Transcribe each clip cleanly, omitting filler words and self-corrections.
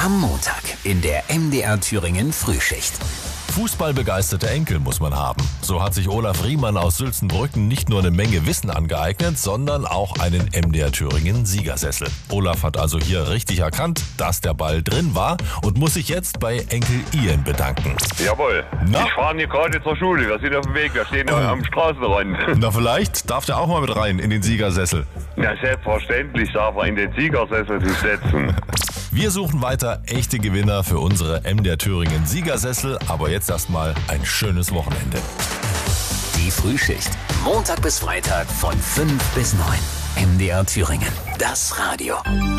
Am Montag in der MDR Thüringen Frühschicht. Fußballbegeisterte Enkel muss man haben. So hat sich Olaf Riemann aus Sülzenbrücken nicht nur eine Menge Wissen angeeignet, sondern auch einen MDR Thüringen Siegersessel. Olaf hat also hier richtig erkannt, dass der Ball drin war und muss sich jetzt bei Enkel Ian bedanken. Jawohl. Na? Ich fahre hier gerade zur Schule. Wir sind auf dem Weg. Wir stehen am Straßenrand. Na, vielleicht darf der auch mal mit rein in den Siegersessel. Na, selbstverständlich darf er in den Siegersessel sich setzen. Wir suchen weiter echte Gewinner für unsere MDR Thüringen Siegersessel, aber jetzt erstmal ein schönes Wochenende. Die Frühschicht. Montag bis Freitag von 5 bis 9. MDR Thüringen. Das Radio.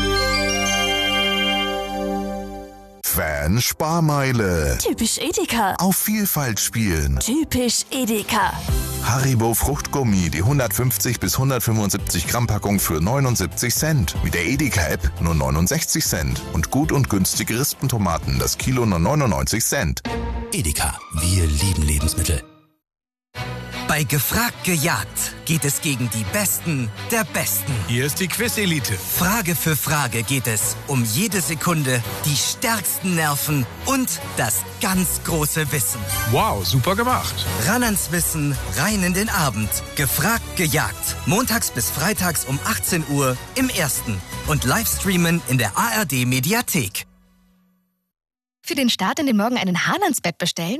Fan-Sparmeile. Typisch Edeka. Auf Vielfalt spielen. Typisch Edeka. Haribo Fruchtgummi, die 150 bis 175 Gramm Packung für 79 Cent. Mit der Edeka-App nur 69 Cent. Und gut und günstige Rispentomaten, das Kilo nur 99 Cent. Edeka. Wir lieben Lebensmittel. Bei Gefragt gejagt geht es gegen die Besten der Besten. Hier ist die Quiz-Elite. Frage für Frage geht es um jede Sekunde, die stärksten Nerven und das ganz große Wissen. Wow, super gemacht. Ran ans Wissen, rein in den Abend. Gefragt gejagt. Montags bis freitags um 18 Uhr im Ersten. Und Livestreamen in der ARD-Mediathek. Für den Start in den Morgen einen Hahn ans Bett bestellen?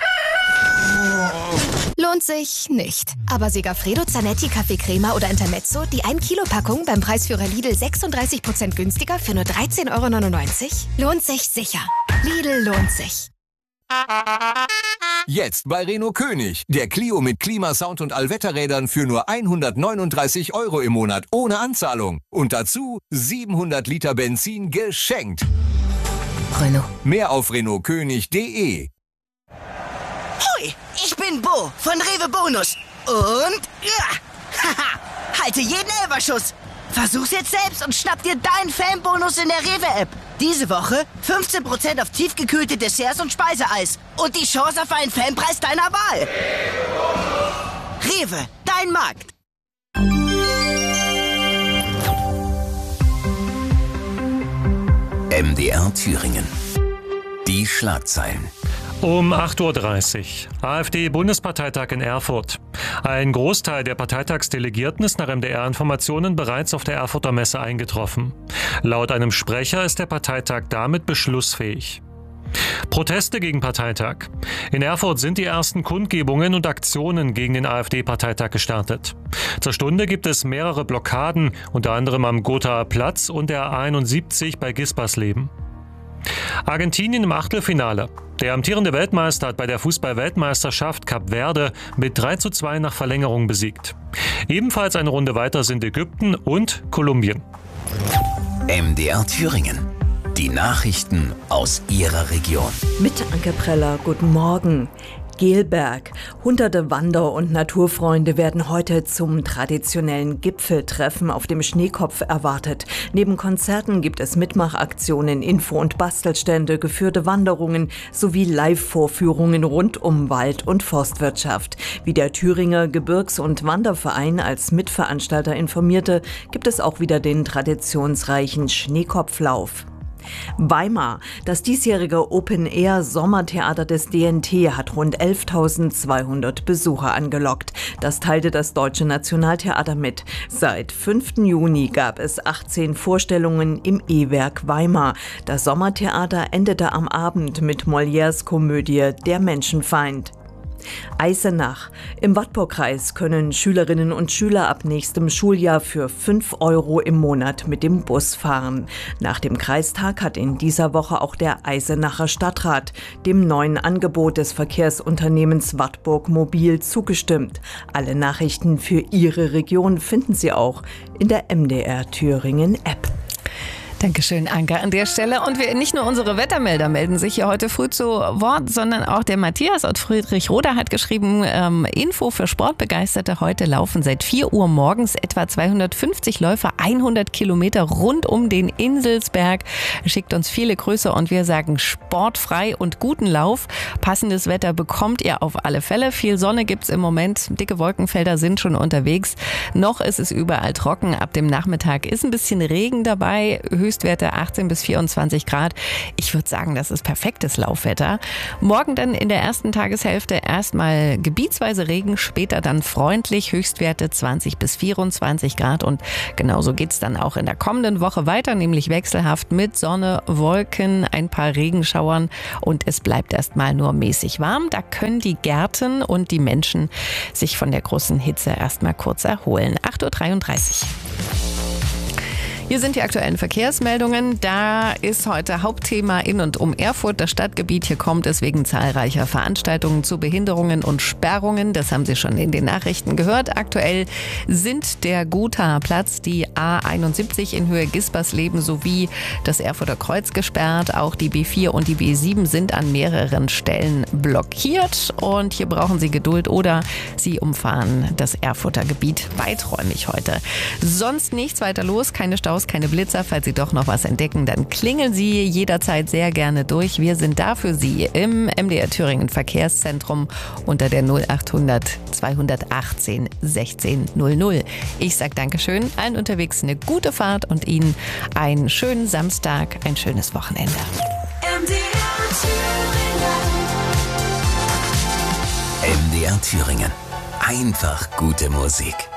Lohnt sich nicht. Aber Segafredo Zanetti Kaffeecrema oder Intermezzo, die 1-Kilo-Packung beim Preisführer Lidl 36% günstiger für nur 13,99 €? Lohnt sich sicher. Lidl lohnt sich. Jetzt bei Renault König. Der Clio mit Klimasound und Allwetterrädern für nur 139 € im Monat ohne Anzahlung. Und dazu 700 Liter Benzin geschenkt. Renault. Mehr auf renaultkönig.de. Hui, ich bin Bo von Rewe Bonus. Und ja, haha, halte jeden Elferschuss. Versuch's jetzt selbst und schnapp dir deinen Fanbonus in der Rewe-App. Diese Woche 15% auf tiefgekühlte Desserts und Speiseeis. Und die Chance auf einen Fanpreis deiner Wahl. Rewe, dein Markt. MDR Thüringen. Die Schlagzeilen. Um 8:30 Uhr. AfD-Bundesparteitag in Erfurt. Ein Großteil der Parteitagsdelegierten ist nach MDR-Informationen bereits auf der Erfurter Messe eingetroffen. Laut einem Sprecher ist der Parteitag damit beschlussfähig. Proteste gegen Parteitag. In Erfurt sind die ersten Kundgebungen und Aktionen gegen den AfD-Parteitag gestartet. Zur Stunde gibt es mehrere Blockaden, unter anderem am Gothaer Platz und der A71 bei Gispersleben. Argentinien im Achtelfinale. Der amtierende Weltmeister hat bei der Fußball-Weltmeisterschaft Kap Verde mit 3:2 nach Verlängerung besiegt. Ebenfalls eine Runde weiter sind Ägypten und Kolumbien. MDR Thüringen. Die Nachrichten aus Ihrer Region. Mit Anke Preller, guten Morgen. Gelberg. Hunderte Wander- und Naturfreunde werden heute zum traditionellen Gipfeltreffen auf dem Schneekopf erwartet. Neben Konzerten gibt es Mitmachaktionen, Info- und Bastelstände, geführte Wanderungen sowie Live-Vorführungen rund um Wald- und Forstwirtschaft. Wie der Thüringer Gebirgs- und Wanderverein als Mitveranstalter informierte, gibt es auch wieder den traditionsreichen Schneekopflauf. Weimar. Das diesjährige Open-Air-Sommertheater des DNT hat rund 11.200 Besucher angelockt. Das teilte das Deutsche Nationaltheater mit. Seit 5. Juni gab es 18 Vorstellungen im E-Werk Weimar. Das Sommertheater endete am Abend mit Molières Komödie Der Menschenfeind. Eisenach. Im Wartburgkreis können Schülerinnen und Schüler ab nächstem Schuljahr für 5 € im Monat mit dem Bus fahren. Nach dem Kreistag hat in dieser Woche auch der Eisenacher Stadtrat dem neuen Angebot des Verkehrsunternehmens Wartburg Mobil zugestimmt. Alle Nachrichten für Ihre Region finden Sie auch in der MDR Thüringen App. Dankeschön, Anke, an der Stelle. Und nicht nur unsere Wettermelder melden sich hier heute früh zu Wort, sondern auch der Matthias aus Friedrichroda hat geschrieben, Info für Sportbegeisterte. Heute laufen seit 4 Uhr morgens etwa 250 Läufer 100 Kilometer rund um den Inselsberg. Er schickt uns viele Grüße und wir sagen sportfrei und guten Lauf. Passendes Wetter bekommt ihr auf alle Fälle. Viel Sonne gibt's im Moment. Dicke Wolkenfelder sind schon unterwegs. Noch ist es überall trocken. Ab dem Nachmittag ist ein bisschen Regen dabei. Höchstwerte 18 bis 24 Grad. Ich würde sagen, das ist perfektes Laufwetter. Morgen dann in der ersten Tageshälfte erstmal gebietsweise Regen, später dann freundlich, Höchstwerte 20 bis 24 Grad. Und genauso geht's dann auch in der kommenden Woche weiter, nämlich wechselhaft mit Sonne, Wolken, ein paar Regenschauern und es bleibt erstmal nur mäßig warm. Da können die Gärten und die Menschen sich von der großen Hitze erstmal kurz erholen. 8.33 Uhr. Hier sind die aktuellen Verkehrsmeldungen. Da ist heute Hauptthema in und um Erfurt, das Stadtgebiet. Hier kommt es wegen zahlreicher Veranstaltungen zu Behinderungen und Sperrungen. Das haben Sie schon in den Nachrichten gehört. Aktuell sind der Gothaer Platz, die A71 in Höhe Gispersleben sowie das Erfurter Kreuz gesperrt. Auch die B4 und die B7 sind an mehreren Stellen blockiert. Und hier brauchen Sie Geduld oder Sie umfahren das Erfurter Gebiet weiträumig heute. Sonst nichts weiter los, keine Staus, keine Blitzer. Falls Sie doch noch was entdecken, dann klingeln Sie jederzeit sehr gerne durch. Wir sind da für Sie im MDR Thüringen Verkehrszentrum unter der 0800 218 16 00. Ich sage Dankeschön, allen unterwegs eine gute Fahrt und Ihnen einen schönen Samstag, ein schönes Wochenende. MDR Thüringen. Einfach gute Musik.